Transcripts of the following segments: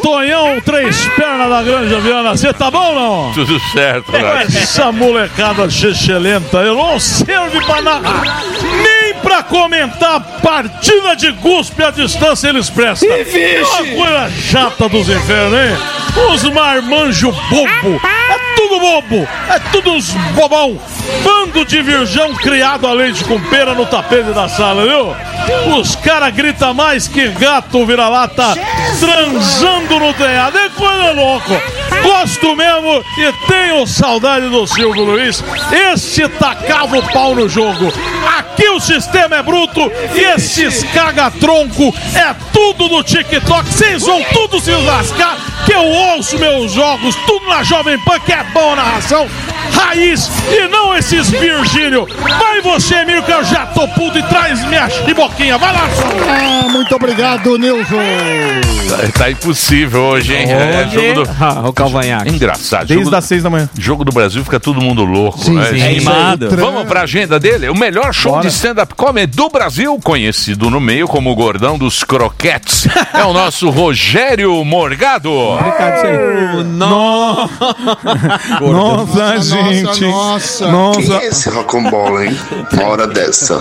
Tonhão, três pernas da Grande Viana. Você tá bom ou não? Tudo certo, Essa molecada xixelenta, eu não serve pra narrar, nem pra comentar partida de guspe à distância eles prestam. Uma coisa chata dos infernos, hein? Os marmanjo bobo. É tudo bobo. É tudo uns bobão. Bando de virgão criado a leite com pera no tapete da sala, viu? Os caras gritam mais que gato vira-lata transando no telhado. É coisa louca. Gosto mesmo e tenho saudade do Silvio Luiz. Esse tacava o pau no jogo. Aqui o sistema é bruto e esses caga-tronco é tudo do TikTok. Vocês vão tudo se lascar, que eu ouço meus jogos tudo na Jovem Pan, que é bom a narração raiz e não esses Virgínio. Vai você, Emílio, que eu já tô puto, e traz minha chiboquinha. Vai lá, só. Muito obrigado, Nilson. Tá impossível hoje, hein? Jogo do... o Calvanhaque. Engraçado. Desde as 6 da manhã. Jogo do Brasil fica todo mundo louco, Sim, né? sim. É animado. Vamos pra agenda dele. O melhor show de stand-up comedy do Brasil, conhecido no meio como o Gordão dos Croquetes. É o nosso Rogério Morgado. Nossa, gente. Nossa. Nossa. Quem é esse rocambole, hein? Uma hora dessa.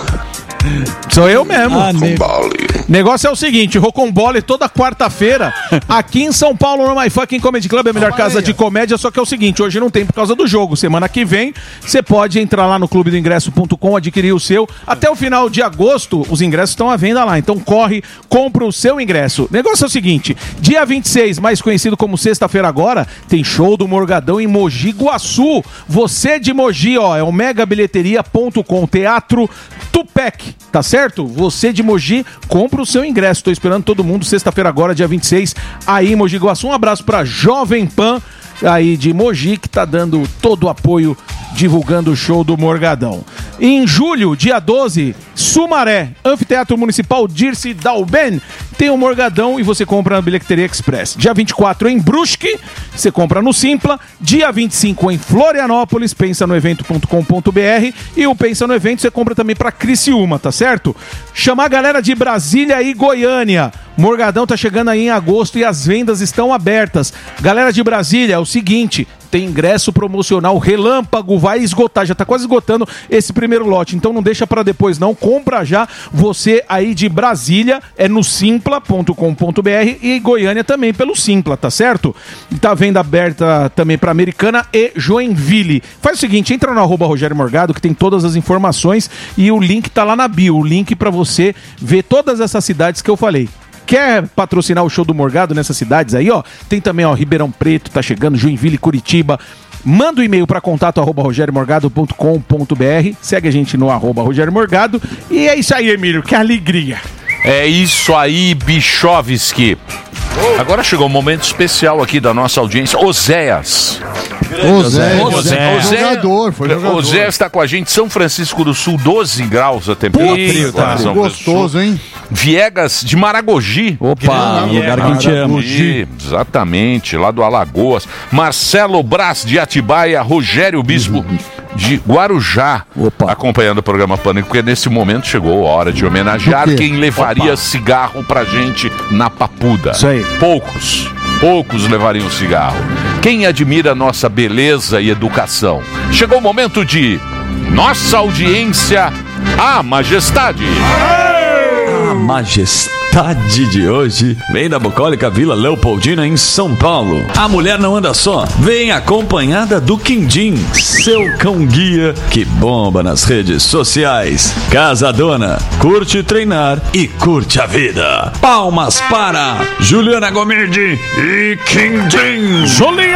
Sou eu mesmo. Rocambole. Negócio é o seguinte, Rocambole toda quarta-feira aqui em São Paulo no My Fucking Comedy Club, a melhor casa de comédia, só que é o seguinte, hoje não tem por causa do jogo, semana que vem você pode entrar lá no clubedoingresso.com, adquirir o seu, até o final de agosto os ingressos estão à venda lá, então corre, compra o seu ingresso. Negócio é o seguinte, dia 26, mais conhecido como sexta-feira agora, tem show do Morgadão em Mogi Guaçu, você de Mogi, ó, é o megabilheteria.com, Teatro Tupec, tá certo? Você de Mogi, compra o seu ingresso. Tô esperando todo mundo sexta-feira agora, dia 26, aí em Mogi Guaçu. Um abraço pra Jovem Pan aí de Mogi, que tá dando todo o apoio divulgando o show do Morgadão. Em julho, dia 12, Sumaré, Anfiteatro Municipal Dirce Dalben, tem o Morgadão e você compra na Bilheteria Express. Dia 24 em Brusque, você compra no Simpla. Dia 25 em Florianópolis, pensa no evento.com.br, e o Pensa no Evento você compra também pra Criciúma, tá certo? Chamar a galera de Brasília e Goiânia. Morgadão tá chegando aí em agosto e as vendas estão abertas. Galera de Brasília, é o seguinte, tem ingresso promocional relâmpago, vai esgotar, já tá quase esgotando esse primeiro lote, então não deixa pra depois não, compra já. Você aí de Brasília, é no simpla.com.br, e Goiânia também pelo Simpla, tá certo? Tá venda aberta também pra Americana e Joinville. Faz o seguinte, entra no @Rogério Morgado, que tem todas as informações, e o link tá lá na bio, o link pra você ver todas essas cidades que eu falei. Quer patrocinar o show do Morgado nessas cidades aí, ó? Tem também, ó, Ribeirão Preto, tá chegando, Joinville, Curitiba. Manda um e-mail para contato@rogeriomorgado.com.br. Segue a gente no @Rogério Morgado. E é isso aí, Emílio, que alegria. É isso aí, Bichovski. Agora chegou um momento especial aqui da nossa audiência. Oséias. Jogador. Oséias está com a gente. São Francisco do Sul, 12 graus a temperatura. Tá gostoso, hein? Viegas de Maragogi. Opa, lugar que a gente ama. Exatamente, lá do Alagoas. Marcelo Brás de Atibaia, Rogério Bispo de Guarujá. Opa. Acompanhando o programa Pânico, porque nesse momento chegou a hora de homenagear quem levaria cigarro pra gente na Papuda. Isso aí. Poucos levariam cigarro. Quem admira nossa beleza e educação? Chegou o momento de nossa audiência, a majestade. A majestade de hoje vem da bucólica Vila Leopoldina, em São Paulo. A mulher não anda só, vem acompanhada do Quindim, seu cão-guia que bomba nas redes sociais. Casa Dona, curte treinar e curte a vida. Palmas para Juliana Gomide e Quindim.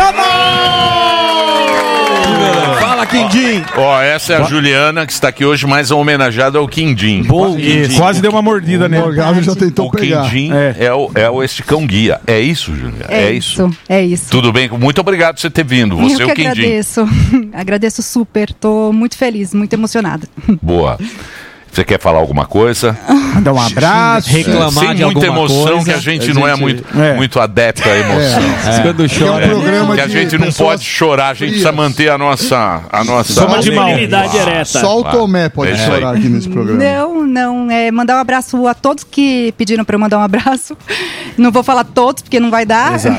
Fala, Quindim. Ó, essa é a Juliana, que está aqui hoje, mais homenageada ao Quindim. Quase deu uma mordida O nele. Morgado já tentou O pegar. Quindim é o este cão guia. É isso, Juliana? É isso. Tudo bem? Muito obrigado por você ter vindo. Você é o Eu que Quindim. agradeço super, tô muito feliz, muito emocionada. Boa. Você quer falar alguma coisa? Mandar um abraço. Reclamar Sem de muita alguma emoção, coisa, que a gente não é muito adepto à emoção. Quando É chora. um programa Que a de gente não pessoas pode chorar, a gente precisa manter a nossa Soma de mal. Só o Tomé pode É isso aí. chorar aqui nesse programa. Não, mandar um abraço a todos que pediram para eu mandar um abraço. Não vou falar todos, porque não vai dar.